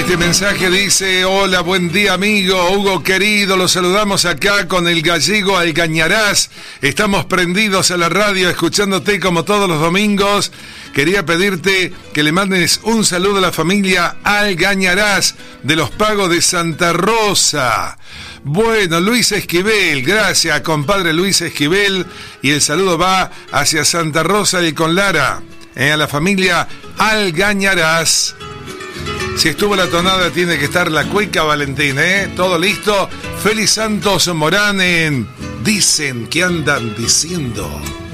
Este mensaje dice: hola, buen día amigo, Hugo querido, los saludamos acá con el gallego Algañarás. Estamos prendidos a la radio escuchándote como todos los domingos. Quería pedirte que le mandes un saludo a la familia Algañarás de los Pagos de Santa Rosa. Bueno, Luis Esquivel, gracias compadre Luis Esquivel, y el saludo va hacia Santa Rosa y Conlara, a la familia Algañarás. Si estuvo la tonada, tiene que estar la cueca Valentín, todo listo. Félix Santos Morán en Dicen que andan diciendo.